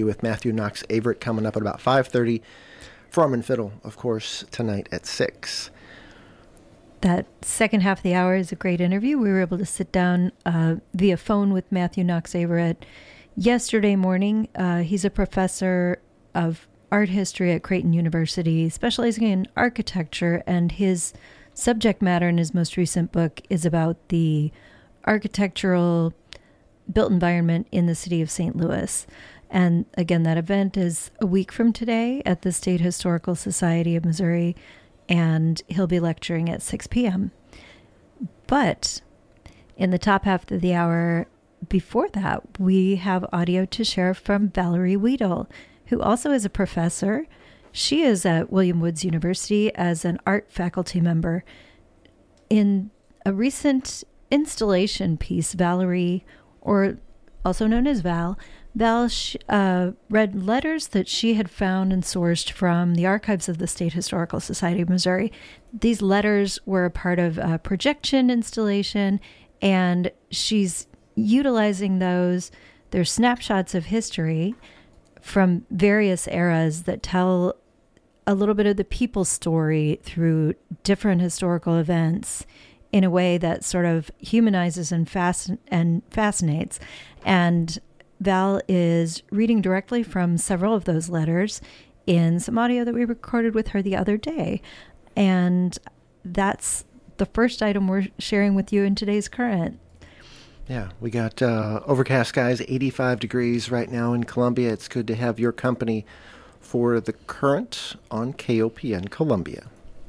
interview with Matthew Knox Averett coming up at about 5:30. Farm and Fiddle, of course, tonight at 6. That second half of the hour is a great interview. We were able to sit down via phone with Matthew Knox Averett yesterday morning. He's a professor of art history at Creighton University, specializing in architecture, and his subject matter in his most recent book is about the architectural built environment in the city of St. Louis. And again, that event is a week from today at the State Historical Society of Missouri, and he'll be lecturing at 6 p.m. But in the top half of the hour before that, we have audio to share from Valerie Weedle, who also is a professor. She is at William Woods University as an art faculty member. In a recent installation piece, Valerie, or also known as Val read letters that she had found and sourced from the archives of the State Historical Society of Missouri. These letters were a part of a projection installation, and she's utilizing those. They're snapshots of history from various eras that tell a little bit of the people's story through different historical events in a way that sort of humanizes and fascinates. And Val is reading directly from several of those letters in some audio that we recorded with her the other day. And that's the first item we're sharing with you in today's Current. Yeah, we got overcast skies, 85 degrees right now in Columbia. It's good to have your company for the Current on KOPN Columbia.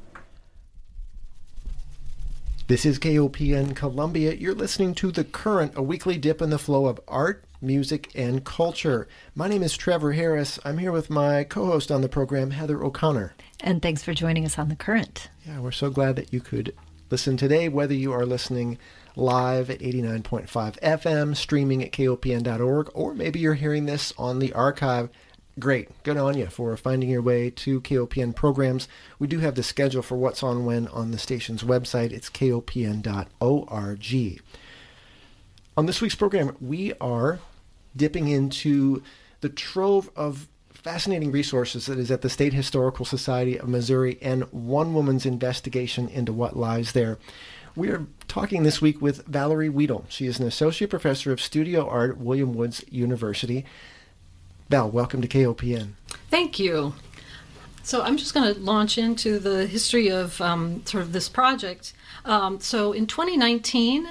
This is KOPN Columbia. You're listening to The Current, a weekly dip in the flow of art, music, and culture. My name is Trevor Harris. I'm here with my co-host on the program, Heather O'Connor. And thanks for joining us on The Current. Yeah, we're so glad that you could listen today, whether you are listening live at 89.5 FM, streaming at kopn.org, or maybe you're hearing this on the archive. Great. Good on you for finding your way to KOPN programs. We do have the schedule for what's on when on the station's website. It's kopn.org. On this week's program, we are dipping into the trove of fascinating resources that is at the State Historical Society of Missouri and one woman's investigation into what lies there. We are talking this week with Valerie Weedle. She is an associate professor of studio art at William Woods University. Val, welcome to KOPN. Thank you. So I'm just going to launch into the history of sort of this project. So in 2019,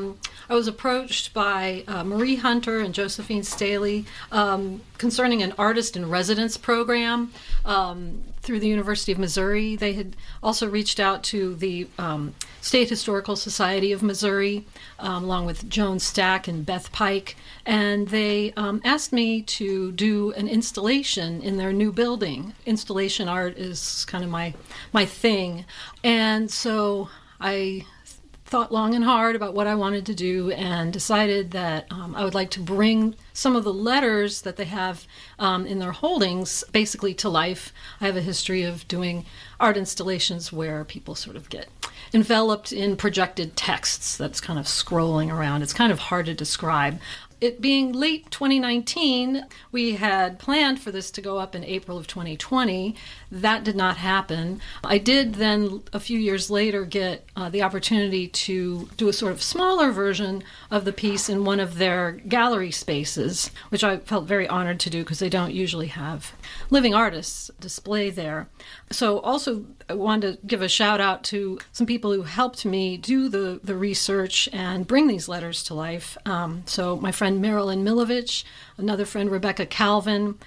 I was approached by Marie Hunter and Josephine Staley concerning an artist in residence program through the University of Missouri. They had also reached out to the State Historical Society of Missouri, along with Joan Stack and Beth Pike, and they asked me to do an installation in their new building. Installation art is kind of my thing, and so I thought long and hard about what I wanted to do and decided that I would like to bring some of the letters that they have in their holdings basically to life. I have a history of doing art installations where people sort of get enveloped in projected texts that's kind of scrolling around. It's kind of hard to describe. It being late 2019, we had planned for this to go up in April of 2020. That did not happen. I did then, a few years later, get the opportunity to do a sort of smaller version of the piece in one of their gallery spaces, which I felt very honored to do because they don't usually have living artists display there. So also, I wanted to give a shout out to some people who helped me do the research and bring these letters to life. So my friend Marilyn Milovich, another friend Rebecca Calvin,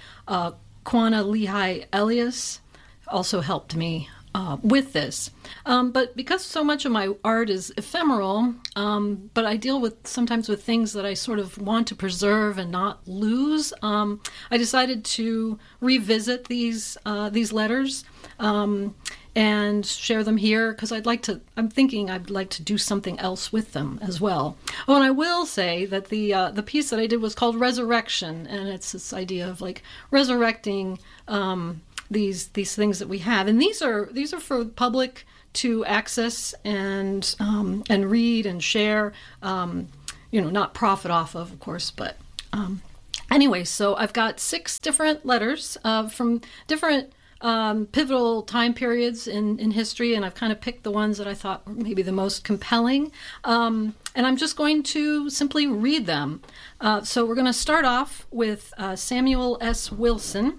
Quanah Lehigh Elias also helped me with this. But because so much of my art is ephemeral, but I deal sometimes with things that I sort of want to preserve and not lose, I decided to revisit these letters and share them here because I'm thinking I'd like to do something else with them as well. Oh, and I will say that the piece that I did was called Resurrection, and it's this idea of like resurrecting these things that we have, and these are for the public to access and read and share. Not profit off of course, but Anyway, so I've got 6 different letters from different pivotal time periods in history, and I've kind of picked the ones that I thought were maybe the most compelling. And I'm just going to simply read them. So we're going to start off with Samuel S. Wilson,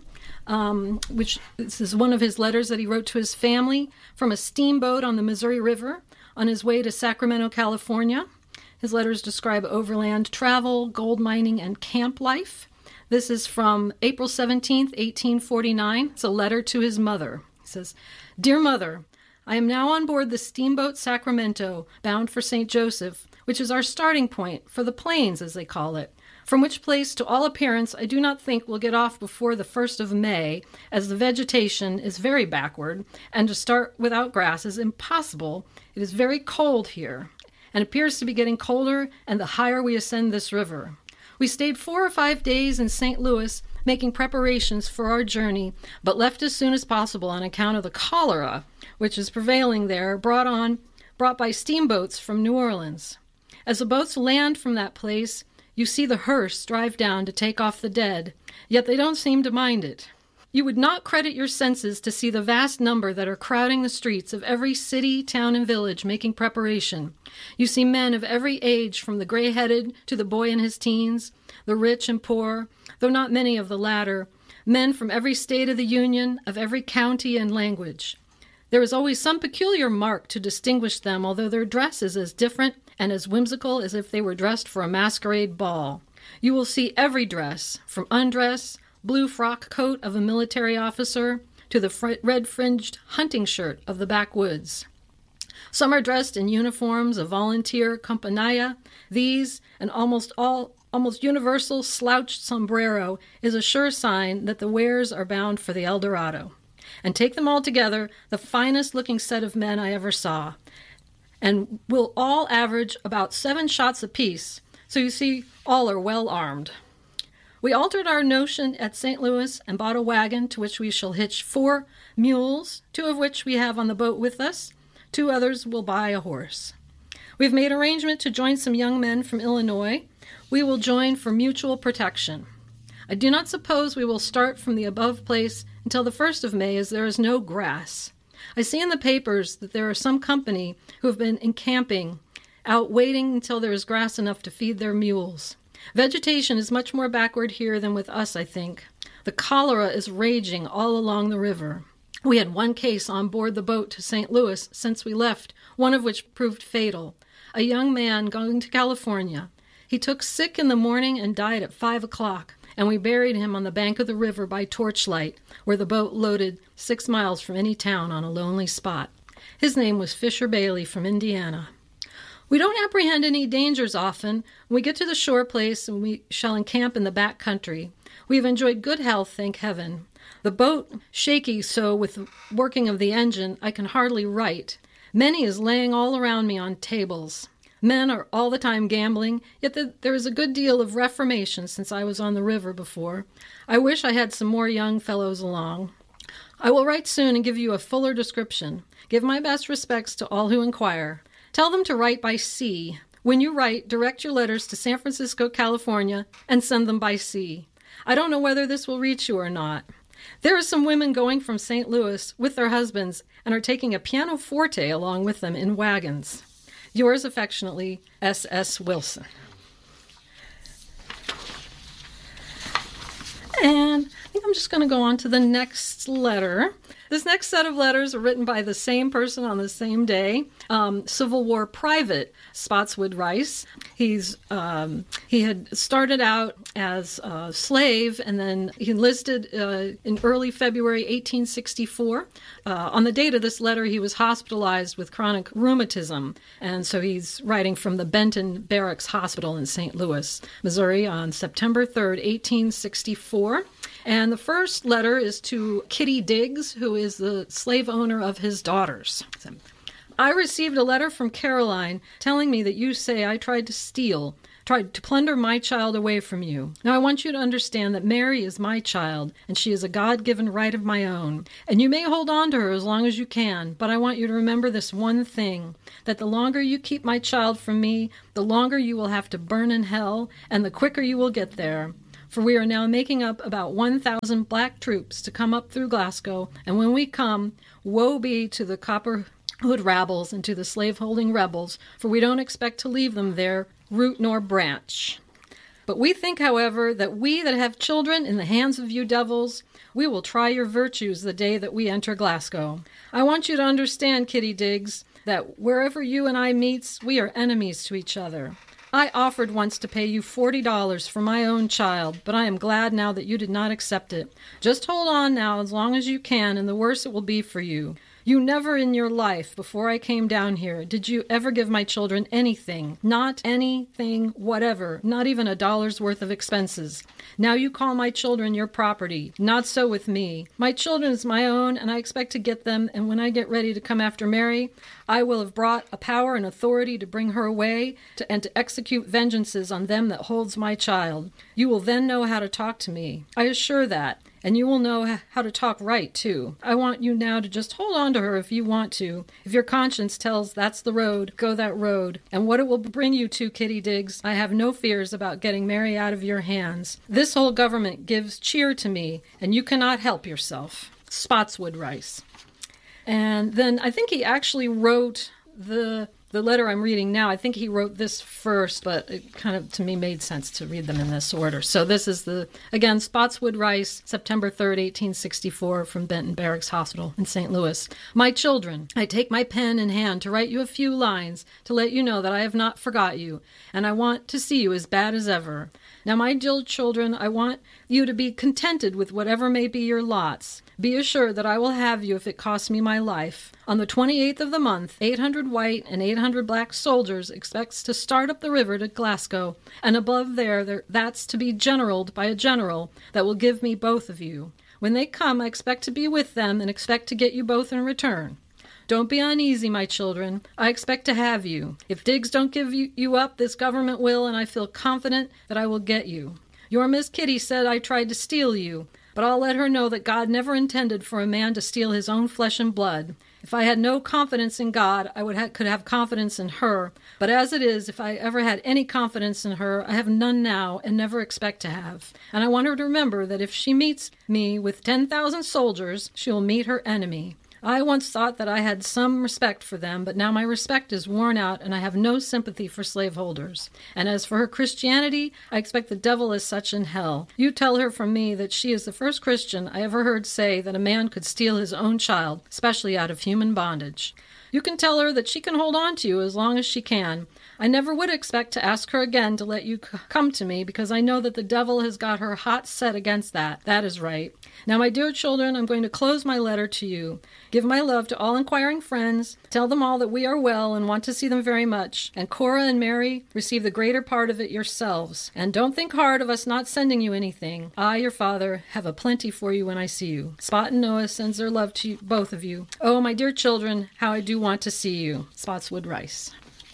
which this is one of his letters that he wrote to his family from a steamboat on the Missouri River on his way to Sacramento, California. His letters describe overland travel, gold mining, and camp life. This is from April 17th, 1849. It's a letter to his mother. He says, "Dear Mother, I am now on board the steamboat Sacramento, bound for St. Joseph, which is our starting point for the plains, as they call it, from which place, to all appearance, I do not think we'll get off before the 1st of May, as the vegetation is very backward, and to start without grass is impossible. It is very cold here, and appears to be getting colder, and the higher we ascend this river. We stayed 4 or 5 days in St. Louis, making preparations for our journey, but left as soon as possible on account of the cholera, which is prevailing there, brought by steamboats from New Orleans. As the boats land from that place, you see the hearse drive down to take off the dead, yet they don't seem to mind it. You would not credit your senses to see the vast number that are crowding the streets of every city, town, and village making preparation. You see men of every age, from the gray-headed to the boy in his teens, the rich and poor, though not many of the latter, men from every state of the Union, of every county and language. There is always some peculiar mark to distinguish them, although their dress is as different and as whimsical as if they were dressed for a masquerade ball. You will see every dress, from undress, blue frock coat of a military officer, to the red-fringed hunting shirt of the backwoods. Some are dressed in uniforms of volunteer companhia. These, and almost universal slouched sombrero, is a sure sign that the wares are bound for the El Dorado. And take them all together, the finest-looking set of men I ever saw, and will all average about 7 shots apiece, so you see all are well armed. We altered our notion at St. Louis and bought a wagon to which we shall hitch 4 mules, 2 of which we have on the boat with us. 2 others will buy a horse. We have made arrangement to join some young men from Illinois. We will join for mutual protection. I do not suppose we will start from the above place until the 1st of May, as there is no grass. I see in the papers that there are some company who have been encamping, out waiting until there is grass enough to feed their mules. Vegetation is much more backward here than with us, I think. The cholera is raging all along the river. We had 1 case on board the boat to St. Louis since we left, one of which proved fatal. A young man going to California. He took sick in the morning and died at 5 o'clock, and we buried him on the bank of the river by torchlight, where the boat loaded 6 miles from any town on a lonely spot. His name was Fisher Bailey from Indiana. We don't apprehend any dangers often. When we get to the shore place, and we shall encamp in the back country. We have enjoyed good health, thank heaven. The boat shaky so with the working of the engine, I can hardly write. Many is laying all around me on tables. Men are all the time gambling, yet there is a good deal of reformation since I was on the river before. I wish I had some more young fellows along. I will write soon and give you a fuller description. Give my best respects to all who inquire. Tell them to write by sea. When you write, direct your letters to San Francisco, California, and send them by sea. I don't know whether this will reach you or not. There are some women going from St. Louis with their husbands and are taking a pianoforte along with them in wagons. Yours affectionately, S.S. Wilson. And I think I'm just going to go on to the next letter. This next set of letters are written by the same person on the same day. Civil War private Spotswood Rice. He had started out as a slave, and then he enlisted in early February 1864. On the date of this letter, he was hospitalized with chronic rheumatism, and so he's writing from the Benton Barracks Hospital in St. Louis, Missouri, on September 3rd, 1864. And the first letter is to Kitty Diggs, who is the slave owner of his daughters. I received a letter from Caroline telling me that you say I tried to plunder my child away from you. Now I want you to understand that Mary is my child, and she is a God-given right of my own. And you may hold on to her as long as you can, but I want you to remember this one thing, that the longer you keep my child from me, the longer you will have to burn in hell, and the quicker you will get there. for we are now making up about 1,000 black troops to come up through Glasgow, and when we come, woe be to the Copperhood rabbles and to the slave-holding rebels, for we don't expect to leave them there, root nor branch. But we think, however, that we that have children in the hands of you devils, we will try your virtues the day that we enter Glasgow. I want you to understand, Kitty Diggs, that wherever you and I meets, we are enemies to each other. I offered once to pay you $40 for my own child, but I am glad now that you did not accept it. Just hold on now as long as you can, and the worse it will be for you. You never in your life, before I came down here, did you ever give my children anything. Not anything whatever, not even $1's worth of expenses. Now you call my children your property. Not so with me. My children is my own, and I expect to get them, and when I get ready to come after Mary, I will have brought a power and authority to bring her away and to execute vengeances on them that holds my child. You will then know how to talk to me. I assure that. And you will know how to talk right, too. I want you now to just hold on to her if you want to. If your conscience tells that's the road, go that road. And what it will bring you to, Kitty Diggs, I have no fears about getting Mary out of your hands. This whole government gives cheer to me, and you cannot help yourself. Spotswood Rice. And then I think he actually wrote the letter I'm reading now. I think he wrote this first, but it kind of, to me, made sense to read them in this order. So this is again, Spotswood Rice, September 3rd, 1864, from Benton Barracks Hospital in St. Louis. My children, I take my pen in hand to write you a few lines to let you know that I have not forgot you, and I want to see you as bad as ever. Now, my dear children, I want you to be contented with whatever may be your lots. Be assured that I will have you if it costs me my life. On the 28th of the month, 800 white and 800 black soldiers expects to start up the river to Glasgow, and above there that's to be generaled by a general that will give me both of you. When they come, I expect to be with them and expect to get you both in return. Don't be uneasy, my children. I expect to have you. If Diggs don't give you up, this government will, and I feel confident that I will get you. Your Miss Kitty said I tried to steal you, but I'll let her know that God never intended for a man to steal his own flesh and blood. If I had no confidence in God, I could have confidence in her. But as it is, if I ever had any confidence in her, I have none now and never expect to have. And I want her to remember that if she meets me with 10,000 soldiers, she will meet her enemy. I once thought that I had some respect for them, but now my respect is worn out, and I have no sympathy for slaveholders. And as for her Christianity, I expect the devil is such in hell. You tell her from me that she is the first Christian I ever heard say that a man could steal his own child, especially out of human bondage. You can tell her that she can hold on to you as long as she can. I never would expect to ask her again to let you come to me, because I know that the devil has got her hot set against that. That is right. Now, my dear children, I'm going to close my letter to you. Give my love to all inquiring friends. Tell them all that we are well and want to see them very much. And Cora and Mary, receive the greater part of it yourselves. And don't think hard of us not sending you anything. I, your father, have a plenty for you when I see you. Spot and Noah sends their love to you, both of you. Oh, my dear children, how I do want to see you. Spotswood Rice.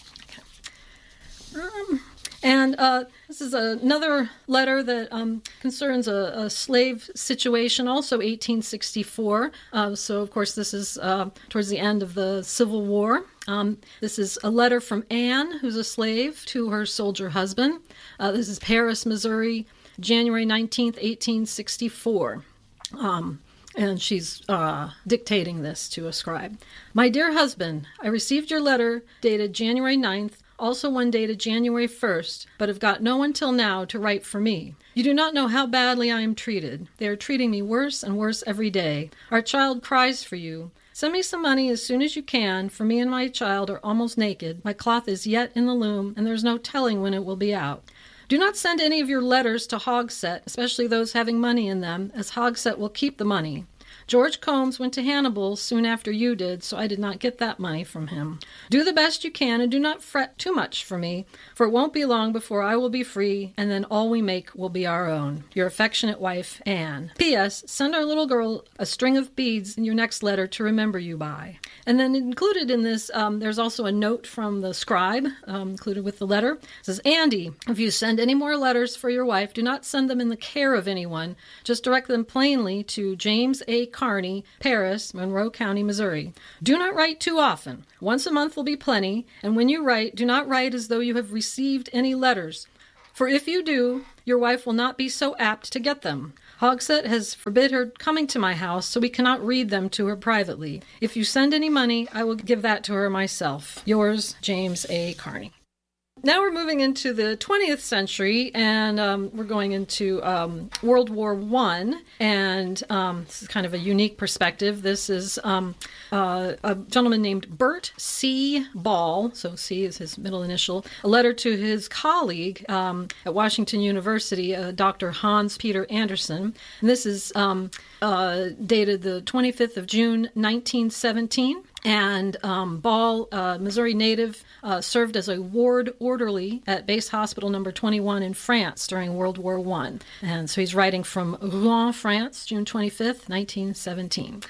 This is another letter that concerns a slave situation, also 1864. So, of course, this is towards the end of the Civil War. This is a letter from Anne, who's a slave, to her soldier husband. This is Paris, Missouri, January 19th, 1864. And she's dictating this to a scribe. My dear husband, I received your letter dated January 9th, also one dated January 1st, but have got no one till now to write for me. You do not know how badly I am treated. They are treating me worse and worse every day. Our child cries for you. Send me some money as soon as you can, for me and my child are almost naked. My cloth is yet in the loom, and there's no telling when it will be out. Do not send any of your letters to Hogsett, especially those having money in them, as Hogsett will keep the money. George Combs went to Hannibal soon after you did, so I did not get that money from him. Do the best you can, and do not fret too much for me, for it won't be long before I will be free, and then all we make will be our own. Your affectionate wife, Anne. P.S. Send our little girl a string of beads in your next letter to remember you by. And then included in this, there's also a note from the scribe, included with the letter. It says, Andy, if you send any more letters for your wife, do not send them in the care of anyone. Just direct them plainly to James A. Kearney, Paris, Monroe County, Missouri. Do not write too often. Once a month will be plenty, and when you write, do not write as though you have received any letters. For if you do, your wife will not be so apt to get them. Hogsett has forbid her coming to my house, so we cannot read them to her privately. If you send any money, I will give that to her myself. Yours, James A. Carney. Now we're moving into the 20th century, and we're going into World War I, and this is kind of a unique perspective. This is a gentleman named Bert C. Ball, so C is his middle initial, a letter to his colleague at Washington University, Dr. Hans Peter Anderson. And this is dated the 25th of June, 1917. And Ball, Missouri native, served as a ward orderly at Base Hospital number 21 in France during World War I. And so he's writing from Rouen, France, June 25th, 1917.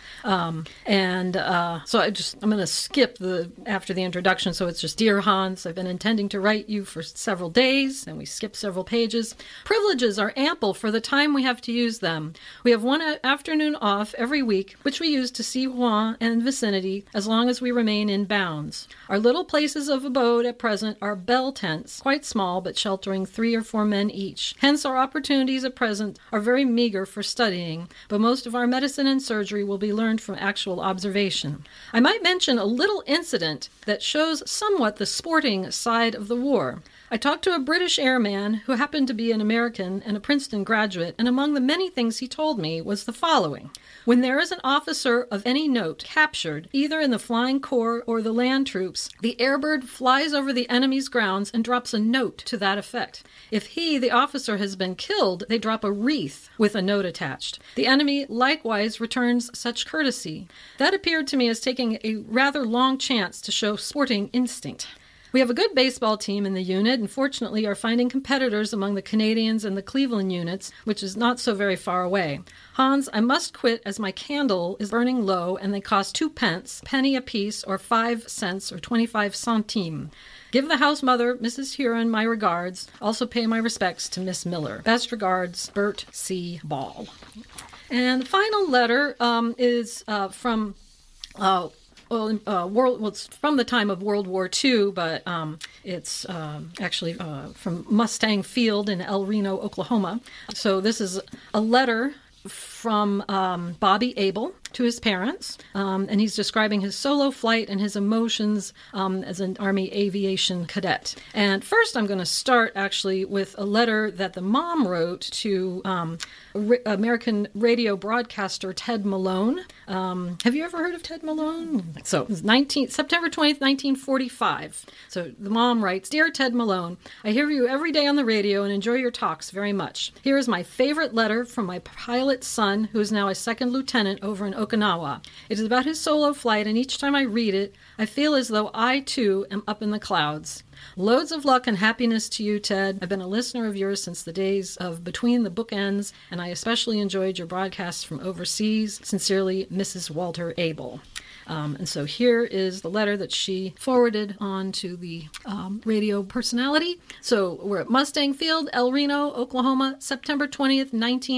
So I'm going to skip after the introduction. So it's just, Dear Hans, I've been intending to write you for several days, and we skip several pages. Privileges are ample for the time we have to use them. We have one afternoon off every week, which we use to see Rouen and vicinity, as long as we remain in bounds. Our little places of abode at present are bell tents, quite small, but sheltering 3 or 4 men each. Hence our opportunities at present are very meager for studying, but most of our medicine and surgery will be learned from actual observation. I might mention a little incident that shows somewhat the sporting side of the war. I talked to a British airman who happened to be an American and a Princeton graduate, and among the many things he told me was the following. When there is an officer of any note captured, either in the Flying Corps or the land troops, the airbird flies over the enemy's grounds and drops a note to that effect. If he, the officer, has been killed, they drop a wreath with a note attached. The enemy likewise returns such courtesy. That appeared to me as taking a rather long chance to show sporting instinct. We have a good baseball team in the unit, and fortunately are finding competitors among the Canadians and the Cleveland units, which is not so very far away. Hans, I must quit as my candle is burning low, and they cost 2 pence, penny apiece, or 5 cents, or 25 centimes. Give the house mother, Mrs. Huron, my regards. Also pay my respects to Miss Miller. Best regards, Bert C. Ball. And the final letter is from... it's from the time of World War II, but it's actually from Mustang Field in El Reno, Oklahoma. So this is a letter from Bobby Abel to his parents, and he's describing his solo flight and his emotions as an Army aviation cadet. And first I'm going to start actually with a letter that the mom wrote to American radio broadcaster Ted Malone. Have you ever heard of Ted Malone? So it was September 20th, 1945. So the mom writes, Dear Ted Malone, I hear you every day on the radio and enjoy your talks very much. Here is my favorite letter from my pilot son, who is now a second lieutenant over in Okinawa. It is about his solo flight, and each time I read it, I feel as though I, too, am up in the clouds. Loads of luck and happiness to you, Ted. I've been a listener of yours since the days of Between the Bookends, and I especially enjoyed your broadcasts from overseas. Sincerely, Mrs. Walter Abel. And so here is the letter that she forwarded on to the radio personality. So we're at Mustang Field, El Reno, Oklahoma, September 20th,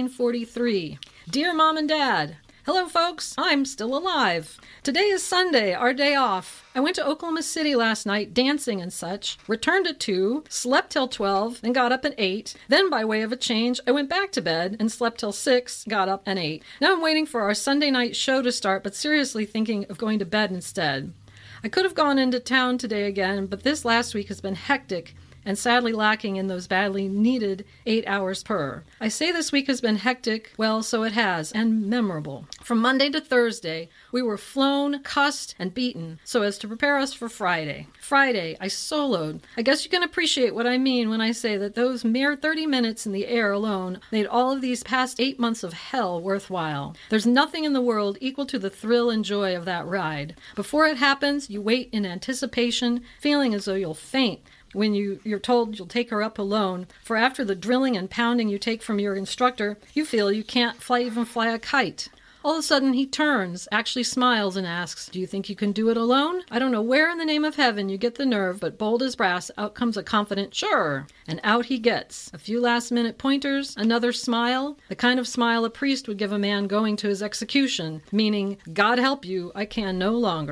1943. Dear Mom and Dad, hello, folks. I'm still alive. Today is Sunday, our day off. I went to Oklahoma City last night, dancing and such, returned at 2, slept till 12, then got up at 8. Then, by way of a change, I went back to bed and slept till 6, got up at 8. Now I'm waiting for our Sunday night show to start, but seriously thinking of going to bed instead. I could have gone into town today again, but this last week has been hectic, and sadly lacking in those badly needed 8 hours per. I say this week has been hectic, well, so it has, and memorable. From Monday to Thursday, we were flown, cussed, and beaten, so as to prepare us for Friday. Friday, I soloed. I guess you can appreciate what I mean when I say that those mere 30 minutes in the air alone made all of these past 8 months of hell worthwhile. There's nothing in the world equal to the thrill and joy of that ride. Before it happens, you wait in anticipation, feeling as though you'll faint, when you're told you'll take her up alone, for after the drilling and pounding you take from your instructor, you feel you can't even fly a kite. All of a sudden he turns, actually smiles, and asks, do you think you can do it alone? I don't know where in the name of heaven you get the nerve, but bold as brass, out comes a confident, sure, and out he gets. A few last-minute pointers, another smile, the kind of smile a priest would give a man going to his execution, meaning, God help you, I can no longer.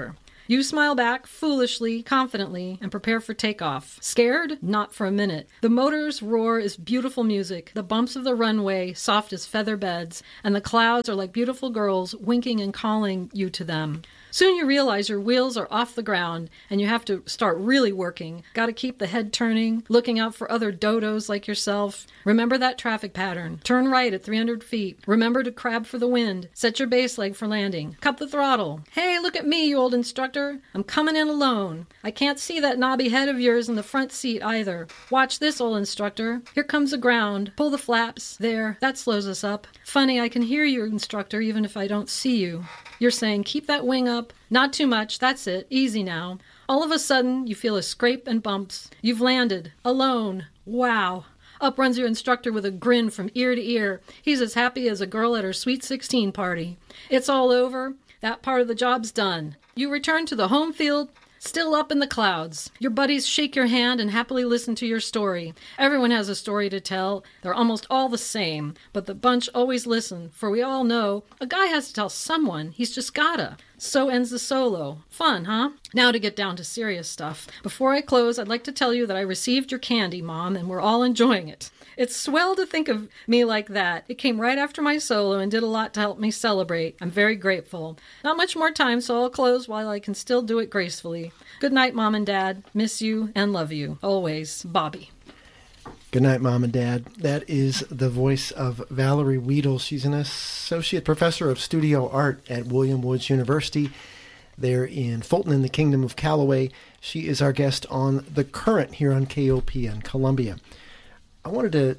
You smile back, foolishly, confidently, and prepare for takeoff. Scared? Not for a minute. The motor's roar is beautiful music, the bumps of the runway soft as feather beds, and the clouds are like beautiful girls winking and calling you to them. Soon you realize your wheels are off the ground and you have to start really working. Got to keep the head turning, looking out for other dodos like yourself. Remember that traffic pattern. Turn right at 300 feet. Remember to crab for the wind. Set your base leg for landing. Cut the throttle. Hey, look at me, you old instructor. I'm coming in alone. I can't see that knobby head of yours in the front seat either. Watch this, old instructor. Here comes the ground. Pull the flaps. There, that slows us up. Funny, I can hear you, instructor, even if I don't see you. You're saying, keep that wing up. Not too much. That's it. Easy now. All of a sudden, you feel a scrape and bumps. You've landed. Alone. Wow. Up runs your instructor with a grin from ear to ear. He's as happy as a girl at her Sweet 16 party. It's all over. That part of the job's done. You return to the home field, still up in the clouds. Your buddies shake your hand and happily listen to your story. Everyone has a story to tell. They're almost all the same, but the bunch always listen, for we all know a guy has to tell someone. He's just gotta. So ends the solo. Fun, huh? Now to get down to serious stuff. Before I close, I'd like to tell you that I received your candy, Mom, and we're all enjoying it. It's swell to think of me like that. It came right after my solo and did a lot to help me celebrate. I'm very grateful. Not much more time, so I'll close while I can still do it gracefully. Good night, Mom and Dad. Miss you and love you. Always, Bobby. Good night, Mom and Dad. That is the voice of Valerie Weedle. She's an associate professor of studio art at William Woods University there in Fulton in the Kingdom of Callaway. She is our guest on The Current here on KOP in Columbia. I wanted to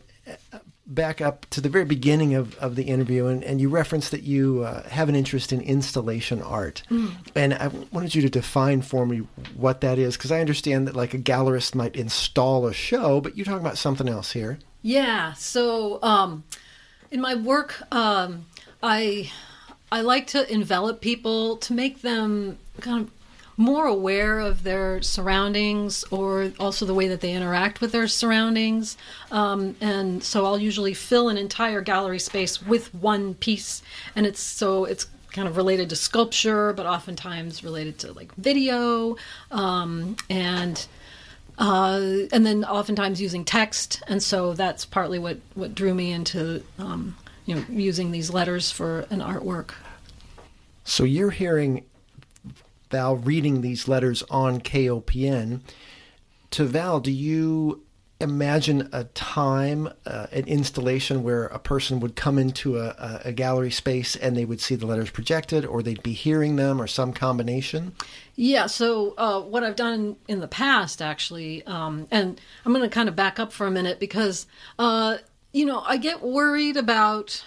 back up to the very beginning of the interview, and you referenced that you have an interest in installation art. And I wanted you to define for me what that is, because I understand that like a gallerist might install a show, but you're talking about something else here. Yeah, so in my work, I like to envelop people to make them kind of more aware of their surroundings, or also the way that they interact with their surroundings. And so I'll usually fill an entire gallery space with one piece, and it's kind of related to sculpture, but oftentimes related to like video, and then oftentimes using text. And so that's partly what drew me into using these letters for an artwork. So you're hearing Val reading these letters on KOPN. To Val, do you imagine a time, an installation where a person would come into a gallery space and they would see the letters projected, or they'd be hearing them, or some combination? Yeah, so what I've done in the past, actually, and I'm going to kind of back up for a minute because, I get worried about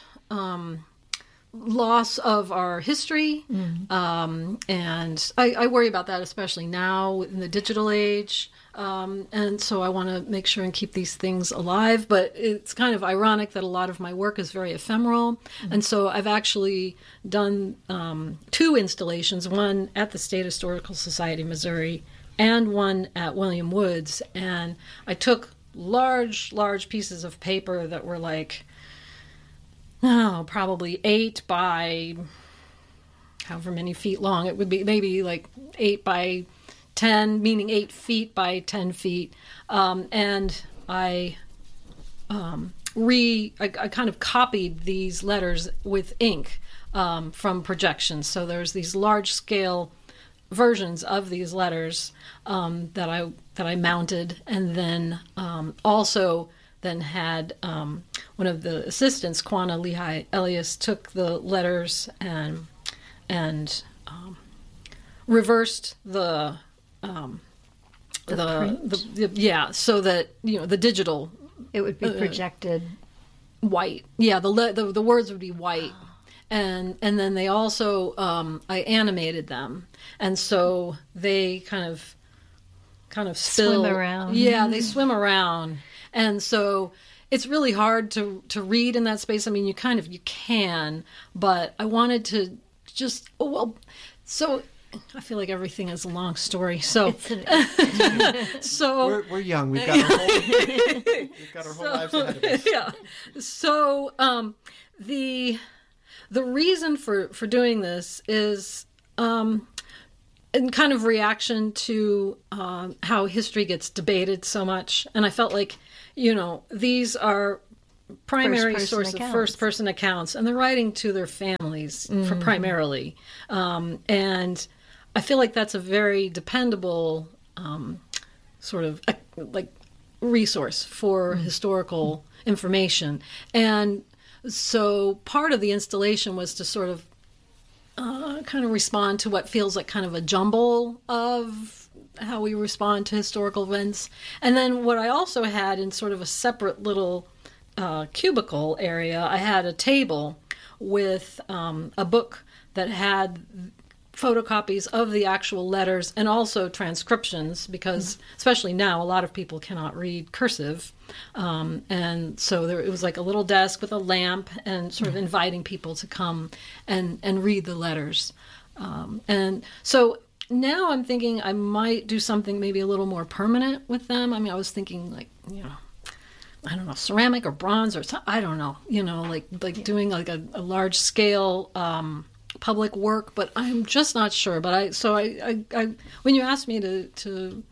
loss of our history, and I worry about that especially now in the digital age, and so I want to make sure and keep these things alive. But it's kind of ironic that a lot of my work is very ephemeral, and so I've actually done 2 installations, one at the State Historical Society of Missouri and one at William Woods, and I took large pieces of paper that were like probably 8 by however many feet long. It would be maybe like 8 by 10, meaning 8 feet by 10 feet. And I kind of copied these letters with ink from projections. So there's these large scale versions of these letters that I mounted, and then also then had one of the assistants, Quanah Lehigh Elias, took the letters and reversed the so that the digital, it would be projected white. Yeah, the words would be white, and then they also I animated them, and so they kind of spill swim around. Yeah, they swim around. And so it's really hard to read in that space. I mean, you can, but I wanted to just, so I feel like everything is a long story. So, we're young. We've got our whole lives ahead of us. Yeah. So the reason for doing this is, in kind of reaction to how history gets debated so much. And I felt like, these are primary source of first-person accounts, and they're writing to their families primarily. And I feel like that's a very dependable sort of like resource for historical information. And so part of the installation was to sort of kind of respond to what feels like kind of a jumble of how we respond to historical events. And then what I also had in sort of a separate little cubicle area, I had a table with a book that had photocopies of the actual letters and also transcriptions, because especially now a lot of people cannot read cursive, and so it was like a little desk with a lamp and sort of inviting people to come and read the letters, and so now I'm thinking I might do something maybe a little more permanent with them. I mean, I was thinking like, I don't know, ceramic or bronze or something, I don't know, like doing like a large scale public work, but I'm just not sure. But I when you asked me to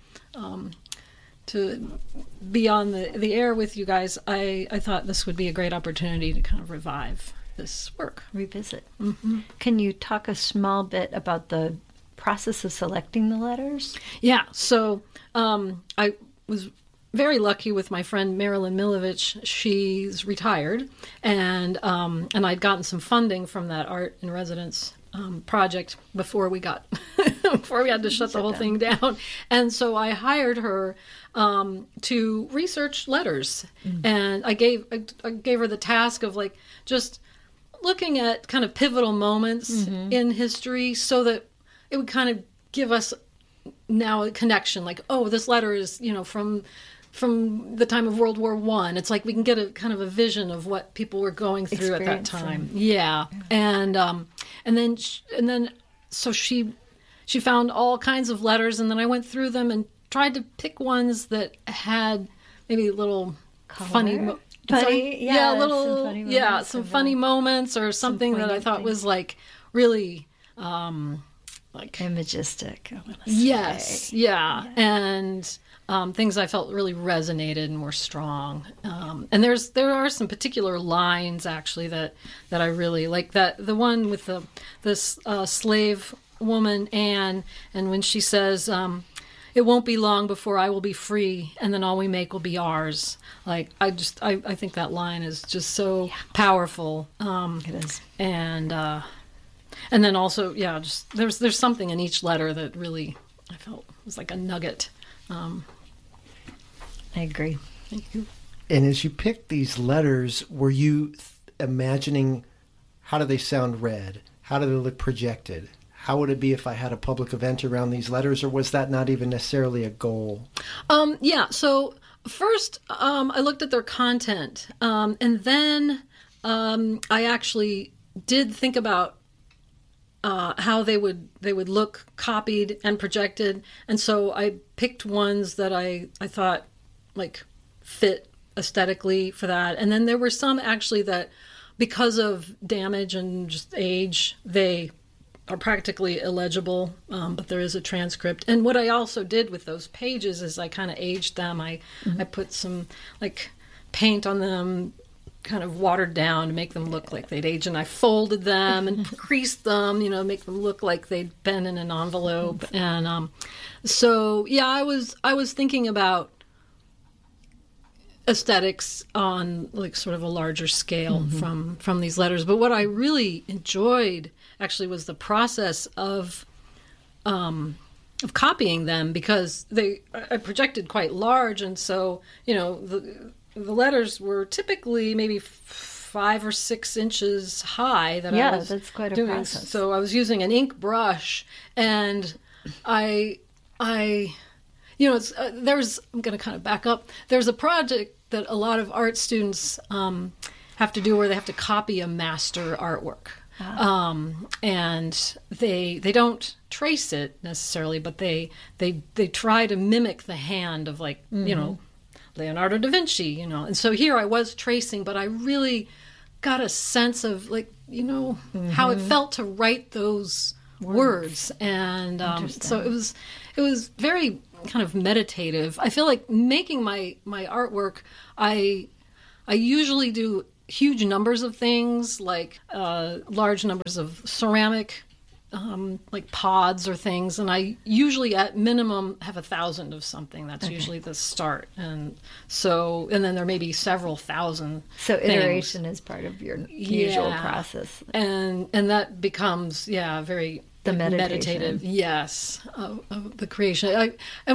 be on the air with you guys, I thought this would be a great opportunity to kind of revive this work, revisit. Can you talk a small bit about the process of selecting the letters? Yeah. So I was very lucky with my friend Marilyn Milovich. She's retired, and I'd gotten some funding from that art in residence project before we had to shut the whole thing down. And so I hired her to research letters, and I gave her the task of like just looking at kind of pivotal moments in history, so that it would kind of give us now a connection. Like, oh, this letter is from the time of World War I. It's like we can get a kind of a vision of what people were going through at that time. Yeah. And then so she found all kinds of letters, and then I went through them and tried to pick ones that had maybe a little funny funny moments or something that I thought was like really like imagistic. Yes. Yeah. And things I felt really resonated and were strong. And there are some particular lines actually that I really like. That the one with this slave woman Anne, and when she says, "It won't be long before I will be free, and then all we make will be ours." Like I think that line is just so powerful. It is. And then also, just there's something in each letter that really I felt was like a nugget. I agree. Thank you. And as you picked these letters, were you imagining how do they sound read? How do they look projected? How would it be if I had a public event around these letters, or was that not even necessarily a goal? So first I looked at their content, and then I actually did think about how they would look copied and projected, and so I picked ones that I thought like fit aesthetically for that. And then there were some actually that, because of damage and just age, they are practically illegible, but there is a transcript. And what I also did with those pages is I kind of aged them. I put some like paint on them, kind of watered down to make them look like they'd aged, and I folded them and creased them, make them look like they'd been in an envelope. And so I was thinking about aesthetics on like sort of a larger scale from these letters. But what I really enjoyed actually was the process of copying them, because I projected quite large, and so the letters were typically maybe 5 or 6 inches high. That's quite a process. So I was using an ink brush, and I'm going to kind of back up. There's a project that a lot of art students have to do where they have to copy a master artwork. And they don't trace it necessarily, but they try to mimic the hand of like, Leonardo da Vinci, And so here I was tracing, but I really got a sense of like, how it felt to write those words. And so it was very kind of meditative. I feel like making my artwork, I usually do huge numbers of things, like large numbers of ceramic, like pods or things, and I usually at minimum have 1,000 of something. That's usually the start, and then there may be several thousand. So things. iteration is part of your usual process, and that becomes very the meditative. Yes, of the creation.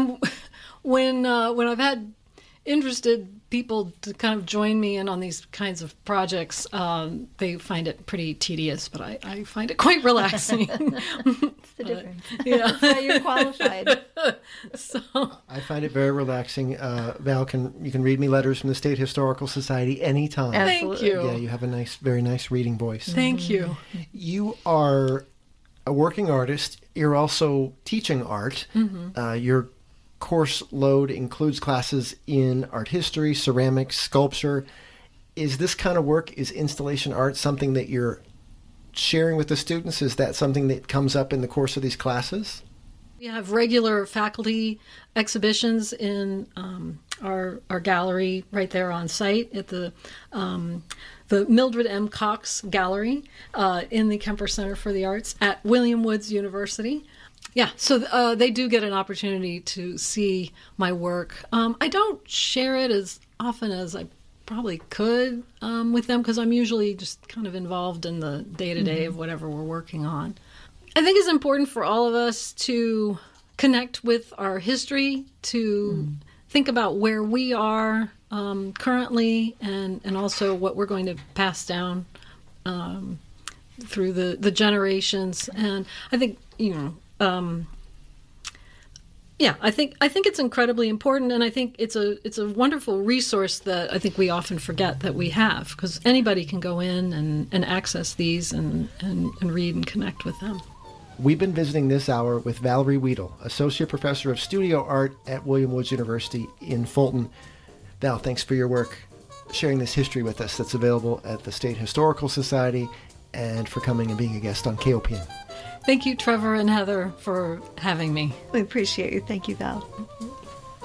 When I've had interested people to kind of join me in on these kinds of projects, they find it pretty tedious, but I find it quite relaxing. It's the difference. Yeah. That's why you're qualified. So I find it very relaxing. Val, you can read me letters from the State Historical Society anytime. Thank you. Yeah, you have a very nice reading voice. Thank you. You are a working artist. You're also teaching art. Your course load includes classes in art history, ceramics, sculpture. Is this kind of work, is installation art something that you're sharing with the students? Is that something that comes up in the course of these classes? We have regular faculty exhibitions in our gallery right there on site at the Mildred M. Cox Gallery in the Kemper Center for the Arts at William Woods University. Yeah, so they do get an opportunity to see my work. I don't share it as often as I probably could with them because I'm usually just kind of involved in the day-to-day of whatever we're working on. I think it's important for all of us to connect with our history, to think about where we are currently and also what we're going to pass down through the generations. And I think, I think it's incredibly important, and I think it's a wonderful resource that I think we often forget that we have, because anybody can go in and access these and read and connect with them. We've been visiting this hour with Valerie Weedle, Associate Professor of Studio Art at William Woods University in Fulton. Val, thanks for your work sharing this history with us that's available at the State Historical Society, and for coming and being a guest on KOPN. Thank you, Trevor and Heather, for having me. We appreciate you. Thank you, Val.